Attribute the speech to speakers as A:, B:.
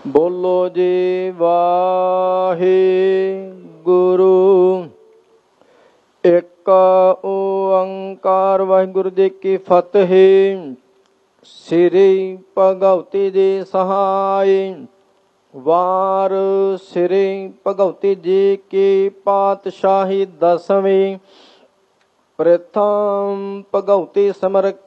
A: ਬੋਲੋ ਜੀ ਵਾਹਿਗੁਰੂ। ਇੱਕ ਓੰਕਾਰ ਵਾਹਿਗੁਰੂ ਜੀ ਕੀ ਫਤਿਹ। ਸ੍ਰੀ ਭਗਵਤੀ ਜੀ ਸਹਾਈ। ਵਾਰ ਸ੍ਰੀ ਭਗਵਤੀ ਜੀ ਕੀ ਪਾਤਸ਼ਾਹੀ ਦਸਵੀਂ। ਪ੍ਰਥਮ ਭਗਵਤੀ ਸਿਮਰ